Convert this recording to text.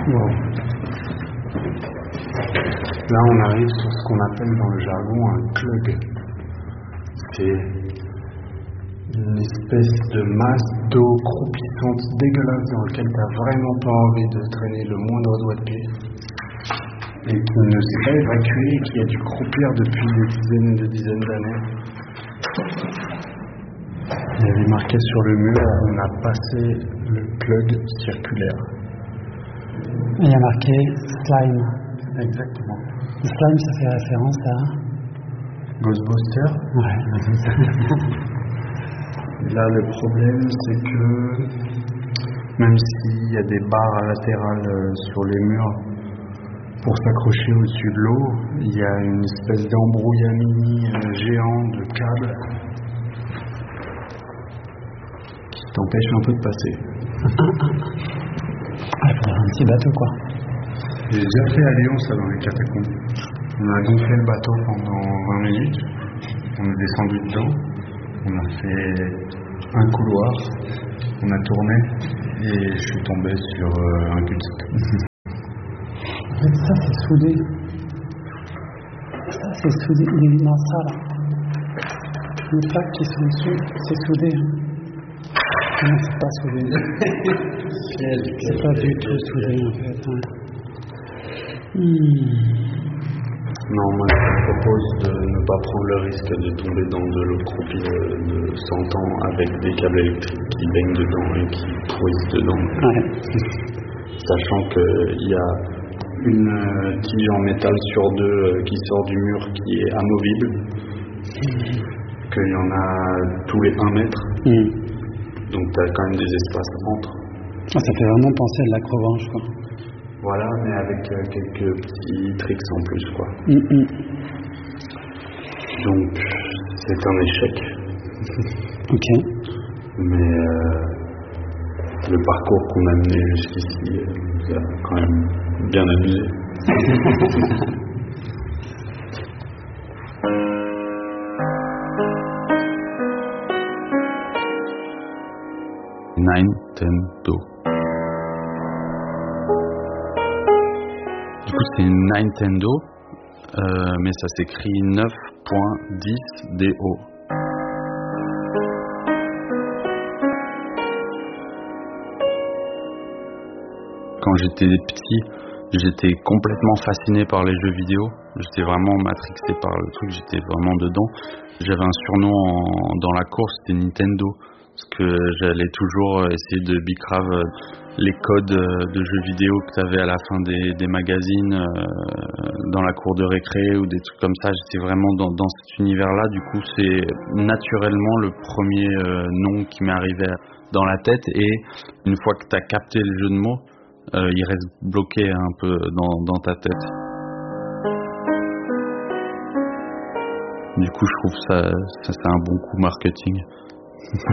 Wow. Là, on arrive sur ce qu'on appelle dans le jargon un clug. C'est une espèce de masse d'eau croupissante, dégueulasse, dans laquelle tu n'as vraiment pas envie de traîner le moindre doigt de pied. Et qui ne s'est pas évacué et qui a dû croupir depuis des dizaines d'années. Il y avait marqué sur le mur, on a passé le clug circulaire. Il y a marqué slime. Exactement. Le slime, ça fait référence à... Ghostbusters. Ouais. Et là, le problème, c'est que même s'il y a des barres latérales sur les murs pour s'accrocher au-dessus de l'eau, il y a une espèce d'embrouillamini géant de câbles qui t'empêche un peu de passer. Il faudrait un petit bateau, quoi. J'ai déjà fait à Lyon, ça, dans les catacombes. On a gonflé le bateau pendant 20 minutes, on est descendu dedans, on a fait un couloir, on a tourné et je suis tombé sur un cul-de-sac. En fait, ça, c'est soudé. Ça, c'est soudé. Il est dans ça, là. Les plaques qui sont dessus, c'est soudé. Non, c'est pas soudé. C'est pas du tout soudé, en fait. Hein. Non, moi je propose de ne pas prendre le risque de tomber dans de l'eau croupie de 100 ans avec des câbles électriques qui baignent dedans et qui pourrissent dedans. Ouais. Sachant qu'il y a une tige en métal sur deux qui sort du mur qui est amovible, qu'il y en a tous les 1 mètre, donc tu as quand même des espaces entre. Ah, ça fait vraiment penser à de l'acrobranche, quoi. Voilà, mais avec quelques petits tricks en plus, quoi. Donc, c'est un échec. Ok. Mais le parcours qu'on a mené jusqu'ici nous a quand même bien amusé. Nintendo. Du coup, c'est une Nintendo, mais ça s'écrit 9.10 DO. Quand j'étais petit, j'étais complètement fasciné par les jeux vidéo. J'étais vraiment matrixé par le truc, j'étais vraiment dedans. J'avais un surnom dans la course, c'était Nintendo. Parce que j'allais toujours essayer de bicrave les codes de jeux vidéo que tu avais à la fin des magazines, dans la cour de récré ou des trucs comme ça. J'étais vraiment dans cet univers-là. Du coup, c'est naturellement le premier nom qui m'est arrivé dans la tête. Et une fois que tu as capté le jeu de mots, il reste bloqué un peu dans ta tête. Du coup, je trouve ça c'est un bon coup marketing.